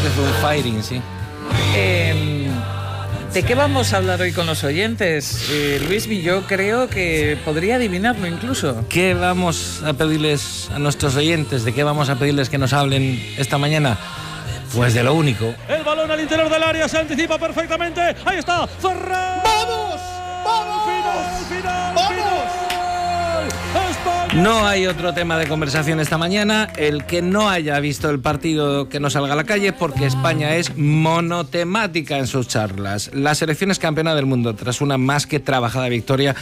fue un firing, sí. ¿De qué vamos a hablar hoy con los oyentes? Luis, yo creo que podría adivinarlo incluso. ¿Qué vamos a pedirles a nuestros oyentes? ¿De qué vamos a pedirles que nos hablen esta mañana? Pues de lo único. El balón al interior del área se anticipa perfectamente. Ahí está, Ferran. ¡Vamos! ¡Vamos! ¡Final! ¡Vamos! ¡España! No hay otro tema de conversación esta mañana, el que no haya visto el partido que no salga a la calle, porque España es monotemática en sus charlas. La selección es campeona del mundo tras una más que trabajada victoria